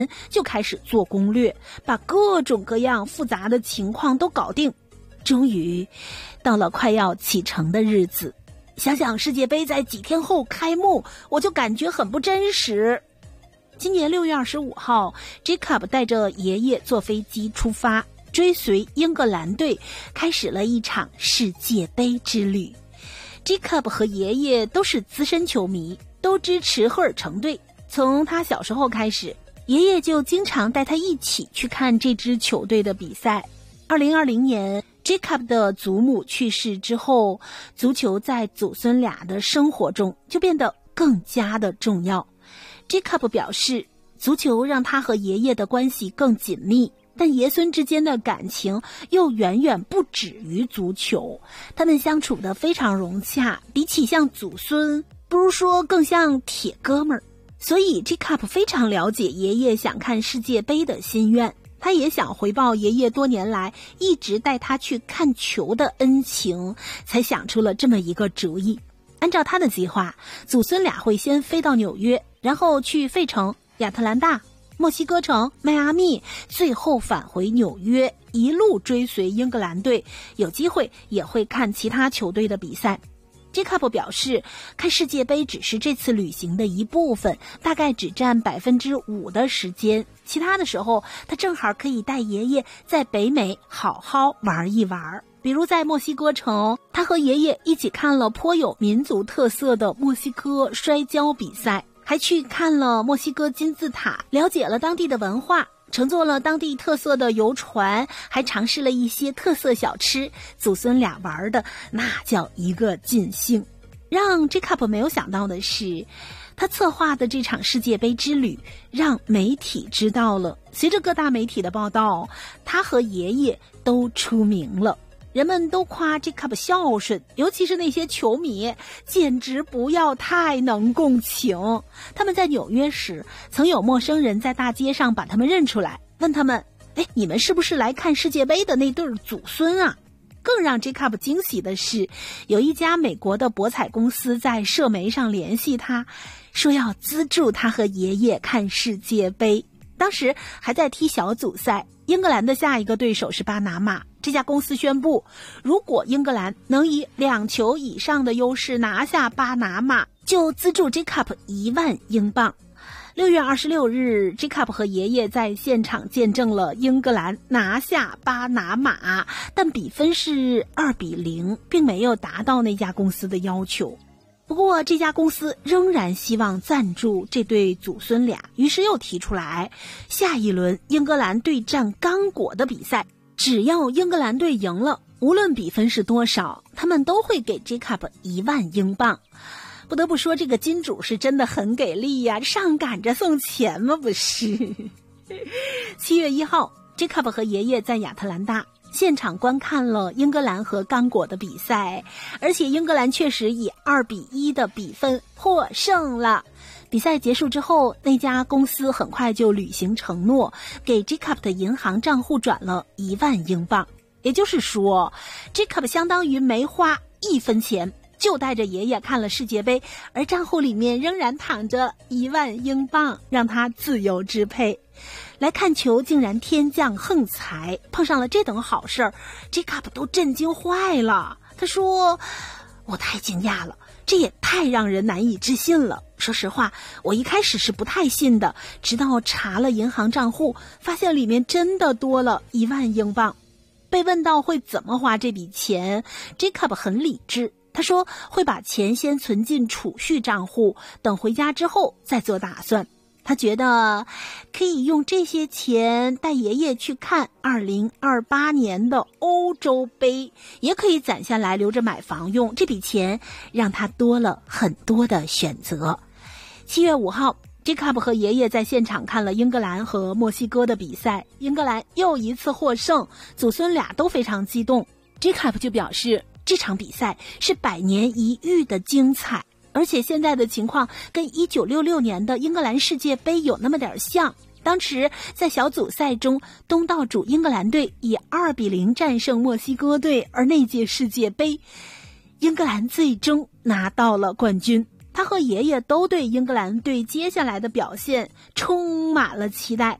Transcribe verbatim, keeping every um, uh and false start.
就开始做攻略，把各种各样复杂的情况都搞定。终于到了快要启程的日子，想想世界杯在几天后开幕，我就感觉很不真实。今年六月二十五号 Jacob 带着爷爷坐飞机出发，追随英格兰队开始了一场世界杯之旅。 Jacob 和爷爷都是资深球迷，都支持赫尔城队。从他小时候开始，爷爷就经常带他一起去看这支球队的比赛。二零二零年 Jacob 的祖母去世之后，足球在祖孙俩的生活中就变得更加的重要。Jacob 表示，足球让他和爷爷的关系更紧密，但爷孙之间的感情又远远不止于足球，他们相处得非常融洽，比起像祖孙，不如说更像铁哥们儿。所以 Jacob 非常了解爷爷想看世界杯的心愿，他也想回报爷爷多年来一直带他去看球的恩情，才想出了这么一个主意。按照他的计划，祖孙俩会先飞到纽约，然后去费城、亚特兰大、墨西哥城、迈阿密，最后返回纽约，一路追随英格兰队，有机会也会看其他球队的比赛。Jacob 表示，看世界杯只是这次旅行的一部分，大概只占百分之五的时间，其他的时候他正好可以带爷爷在北美好好玩一玩。比如在墨西哥城，他和爷爷一起看了颇有民族特色的墨西哥摔跤比赛，还去看了墨西哥金字塔，了解了当地的文化，乘坐了当地特色的游船，还尝试了一些特色小吃，祖孙俩玩的那叫一个尽兴。让 Jacob 没有想到的是，他策划的这场世界杯之旅让媒体知道了，随着各大媒体的报道，他和爷爷都出名了。人们都夸 Jacob 孝顺，尤其是那些球迷，简直不要太能共情。他们在纽约时，曾有陌生人在大街上把他们认出来，问他们：哎，你们是不是来看世界杯的那对祖孙啊？更让 Jacob 惊喜的是，有一家美国的博彩公司在社媒上联系他，说要资助他和爷爷看世界杯。当时还在踢小组赛，英格兰的下一个对手是巴拿马。这家公司宣布，如果英格兰能以两球以上的优势拿下巴拿马，就资助 Jacob 一万英镑。六月二十六日 Jacob 和爷爷在现场见证了英格兰拿下巴拿马，但比分是二比零，并没有达到那家公司的要求。不过这家公司仍然希望赞助这对祖孙俩，于是又提出来，下一轮英格兰对战刚果的比赛，只要英格兰队赢了，无论比分是多少，他们都会给 Jacob 一万英镑。不得不说，这个金主是真的很给力呀，上赶着送钱吗？不是。七月一号 Jacob 和爷爷在亚特兰大现场观看了英格兰和刚果的比赛，而且英格兰确实以二比一的比分获胜了。比赛结束之后，那家公司很快就履行承诺，给 Jacob 的银行账户转了一万英镑。也就是说 Jacob 相当于没花一分钱就带着爷爷看了世界杯，而账户里面仍然躺着一万英镑，让他自由支配。来看球竟然天降横财，碰上了这等好事儿 Jacob 都震惊坏了。他说，我太惊讶了，这也太让人难以置信了。说实话，我一开始是不太信的，直到查了银行账户，发现里面真的多了一万英镑。被问到会怎么花这笔钱， Jacob 很理智，他说会把钱先存进储蓄账户，等回家之后再做打算。他觉得可以用这些钱带爷爷去看二零二八年的欧洲杯，也可以攒下来留着买房用，这笔钱让他多了很多的选择。七月五号 Jacob 和爷爷在现场看了英格兰和墨西哥的比赛，英格兰又一次获胜，祖孙俩都非常激动。 Jacob 就表示，这场比赛是百年一遇的精彩，而且现在的情况跟一九六六年的英格兰世界杯有那么点像。当时在小组赛中，东道主英格兰队以二比零战胜墨西哥队，而那届世界杯英格兰最终拿到了冠军。 他和爷爷都对英格兰队接下来的表现充满了期待。